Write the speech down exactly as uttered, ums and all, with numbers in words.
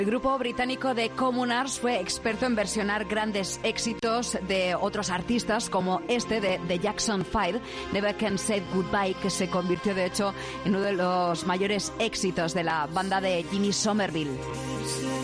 El grupo británico de Communards fue experto en versionar grandes éxitos de otros artistas, como este de The Jackson Five, Never Can Say Goodbye, que se convirtió de hecho en uno de los mayores éxitos de la banda de Jimmy Somerville.